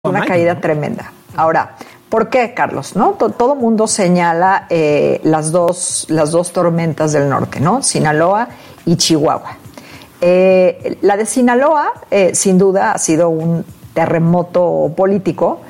Una caída tremenda. Ahora, ¿por qué, Carlos? ¿No? Todo mundo señala las dos tormentas del norte, ¿no? Sinaloa y Chihuahua. La de Sinaloa, sin duda, ha sido un terremoto político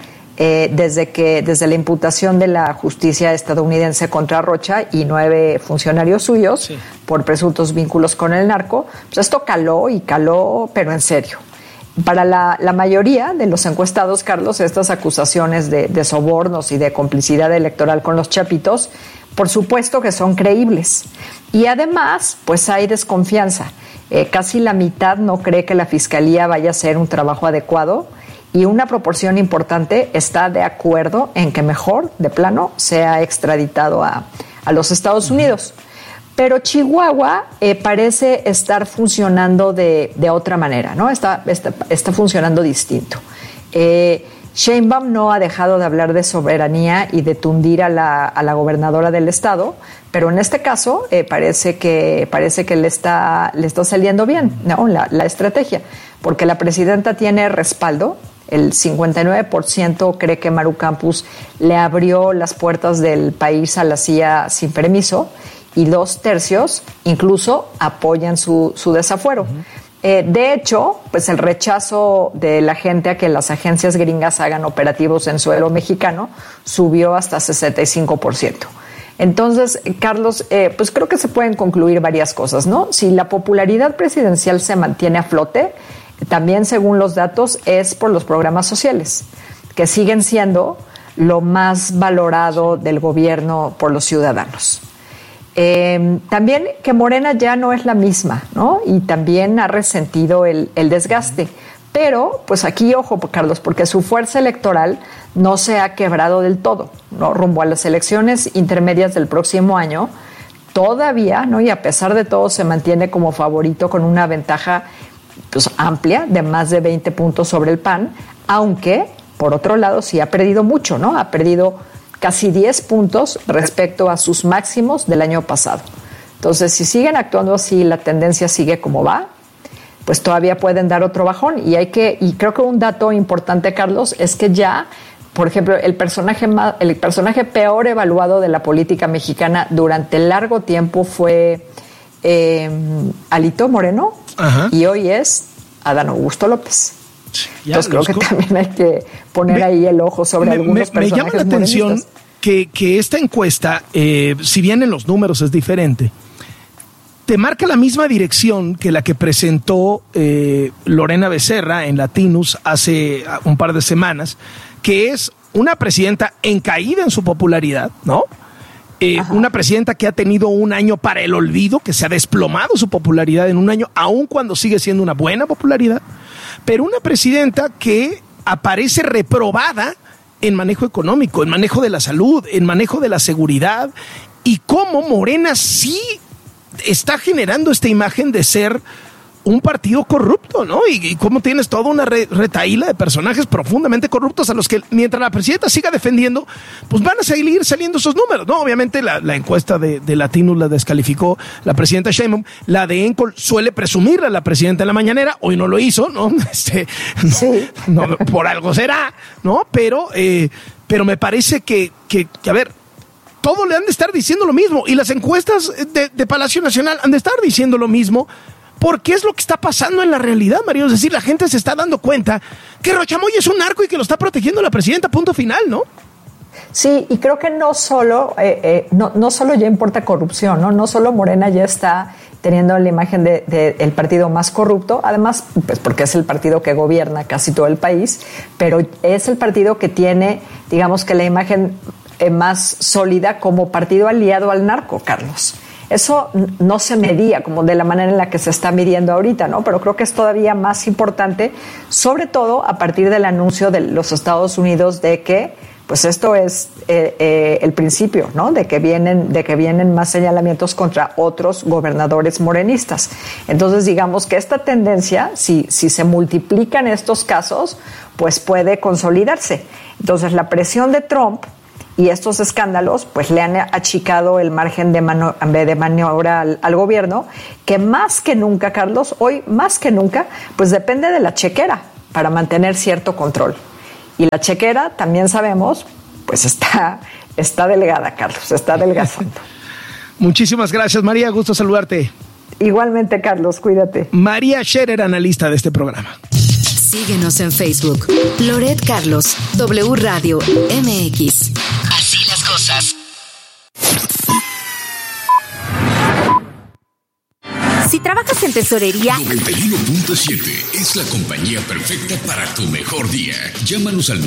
desde la imputación de la justicia estadounidense contra Rocha y 9 funcionarios suyos por presuntos vínculos con el narco. Pues esto caló, pero en serio. Para la mayoría de los encuestados, Carlos, estas acusaciones de sobornos y de complicidad electoral con los chapitos, por supuesto que son creíbles. Y además, pues hay desconfianza. Casi la mitad no cree que la Fiscalía vaya a hacer un trabajo adecuado y una proporción importante está de acuerdo en que mejor, de plano, sea extraditado a los Estados Unidos. Pero Chihuahua parece estar funcionando de otra manera, ¿no? Está funcionando distinto. Sheinbaum no ha dejado de hablar de soberanía y de tundir a la gobernadora del estado, pero en este caso parece que le está saliendo bien, ¿no? La estrategia, porque la presidenta tiene respaldo. El 59% cree que Maru Campos le abrió las puertas del país a la CIA sin permiso, y 2/3 incluso apoyan su desafuero. De hecho, pues el rechazo de la gente a que las agencias gringas hagan operativos en suelo mexicano subió hasta 65%. Entonces, Carlos, pues creo que se pueden concluir varias cosas, ¿no? Si la popularidad presidencial se mantiene a flote, también según los datos es por los programas sociales, que siguen siendo lo más valorado del gobierno por los ciudadanos. También que Morena ya no es la misma, ¿no? Y también ha resentido el desgaste. Pero, pues aquí, ojo, Carlos, porque su fuerza electoral no se ha quebrado del todo, ¿no? Rumbo a las elecciones intermedias del próximo año, todavía, ¿no? Y a pesar de todo, se mantiene como favorito con una ventaja, pues, amplia de más de 20 puntos sobre el PAN, aunque, por otro lado, sí ha perdido mucho, ¿no? Ha perdido casi 10 puntos respecto a sus máximos del año pasado. Entonces, si siguen actuando así, la tendencia sigue como va, pues todavía pueden dar otro bajón. Y creo que un dato importante, Carlos, es que ya, por ejemplo, el personaje peor evaluado de la política mexicana durante largo tiempo fue Alito Moreno. Ajá. Y hoy es Adán Augusto López. Entonces creo que también hay que poner ahí el ojo sobre algunos personajes. Me llama la atención que esta encuesta, si bien en los números es diferente, te marca la misma dirección que la que presentó Lorena Becerra en Latinus hace un par de semanas, que es una presidenta en caída en su popularidad, ¿no? Una presidenta que ha tenido un año para el olvido, que se ha desplomado su popularidad en un año, aun cuando sigue siendo una buena popularidad, pero una presidenta que aparece reprobada en manejo económico, en manejo de la salud, en manejo de la seguridad, y cómo Morena sí está generando esta imagen de ser un partido corrupto, ¿no? Y cómo tienes toda una retahíla de personajes profundamente corruptos a los que, mientras la presidenta siga defendiendo, pues van a seguir saliendo esos números, ¿no? Obviamente la encuesta de Latinus la descalificó la presidenta Sheinbaum, la de Encol suele presumirle a la presidenta en la mañanera, hoy no lo hizo, ¿no? No, por algo será, ¿no? Pero me parece que a ver, todos le han de estar diciendo lo mismo, y las encuestas de Palacio Nacional han de estar diciendo lo mismo, porque es lo que está pasando en la realidad, Mario. Es decir, la gente se está dando cuenta que Rochamoy es un narco y que lo está protegiendo la presidenta, punto final, ¿no? Sí, y creo que no solo ya importa corrupción, ¿no? No solo Morena ya está teniendo la imagen de el partido más corrupto, además, pues porque es el partido que gobierna casi todo el país, pero es el partido que tiene, digamos que la imagen más sólida como partido aliado al narco, Carlos. Eso no se medía como de la manera en la que se está midiendo ahorita, ¿no? Pero creo que es todavía más importante, sobre todo a partir del anuncio de los Estados Unidos de que, pues esto es el principio, ¿no? De que vienen más señalamientos contra otros gobernadores morenistas. Entonces, digamos que esta tendencia, si se multiplican estos casos, pues puede consolidarse. Entonces, la presión de Trump y estos escándalos pues le han achicado el margen de maniobra al gobierno, que más que nunca, Carlos, hoy más que nunca, pues depende de la chequera para mantener cierto control. Y la chequera, también sabemos, pues está delgada, Carlos, está adelgazando. Muchísimas gracias, María, gusto saludarte. Igualmente, Carlos, cuídate. María Scherer, analista de este programa. Síguenos en Facebook. Loret Carlos, W Radio MX. Así las cosas. Si trabajas en tesorería... 91.7 es la compañía perfecta para tu mejor día. Llámanos al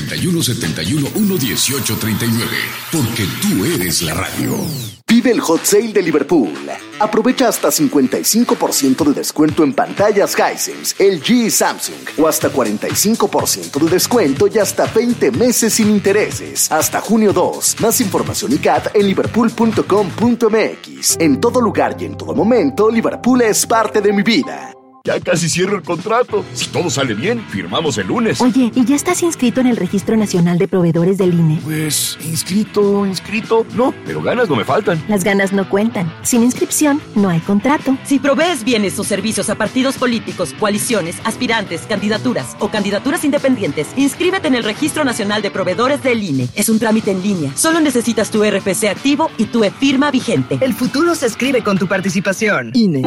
971-11839, porque tú eres la radio. Vive el Hot Sale de Liverpool. Aprovecha hasta 55% de descuento en pantallas Hisense, LG y Samsung, o hasta 45% de descuento y hasta 20 meses sin intereses. Hasta junio 2. Más información y CAT en liverpool.com.mx. En todo lugar y en todo momento, Liverpool es parte de mi vida. Ya casi cierro el contrato. Si todo sale bien, firmamos el lunes. Oye, ¿y ya estás inscrito en el Registro Nacional de Proveedores del INE? Pues, inscrito. No, pero ganas no me faltan. Las ganas no cuentan. Sin inscripción, no hay contrato. Si provees bienes o servicios a partidos políticos, coaliciones, aspirantes, candidaturas o candidaturas independientes, inscríbete en el Registro Nacional de Proveedores del INE. Es un trámite en línea. Solo necesitas tu RFC activo y tu e-firma vigente. El futuro se escribe con tu participación. INE.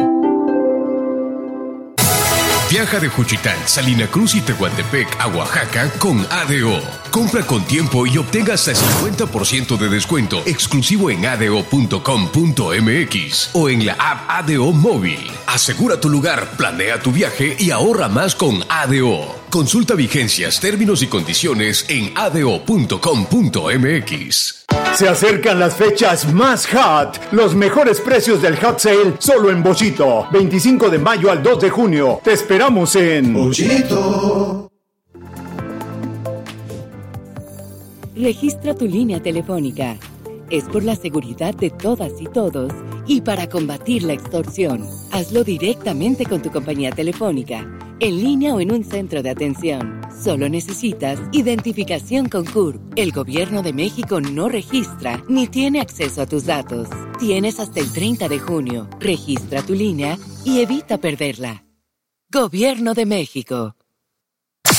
Viaja de Juchitán, Salina Cruz y Tehuantepec a Oaxaca con ADO. Compra con tiempo y obtenga hasta 50% de descuento exclusivo en ado.com.mx o en la app ADO Móvil. Asegura tu lugar, planea tu viaje y ahorra más con ADO. Consulta vigencias, términos y condiciones en ado.com.mx. Se acercan las fechas más hot. Los mejores precios del Hot Sale solo en Bochito. 25 de mayo al 2 de junio. Te esperamos en Bochito. Registra tu línea telefónica. Es por la seguridad de todas y todos y para combatir la extorsión. Hazlo directamente con tu compañía telefónica, en línea o en un centro de atención. Solo necesitas identificación con CURP. El Gobierno de México no registra ni tiene acceso a tus datos. Tienes hasta el 30 de junio. Registra tu línea y evita perderla. Gobierno de México.